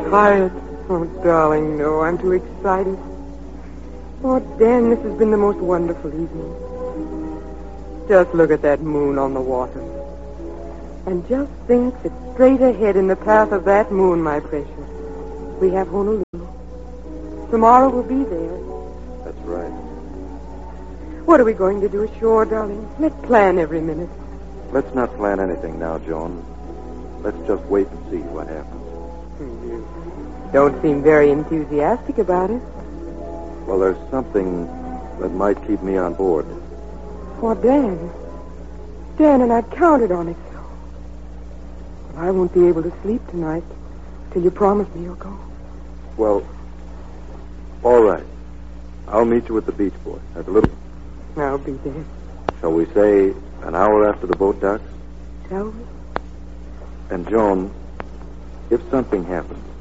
tired. Oh, darling, no, I'm too excited. Oh, Dan, this has been the most wonderful evening. Just look at that moon on the water. And just think that straight ahead in the path of that moon, my precious, we have Honolulu. Tomorrow we'll be there. That's right. What are we going to do ashore, darling? Let's plan every minute. Let's not plan anything now, Joan. Let's just wait and see what happens. You don't seem very enthusiastic about it. Well, there's something that might keep me on board. Oh, Dan. Dan, and I'd counted on it so. But I won't be able to sleep tonight till you promise me you'll go. Well, all right. I'll meet you at the beach, boy. At the little... I'll be there. Shall we say an hour after the boat docks? Shall we? And, Joan, if something happens,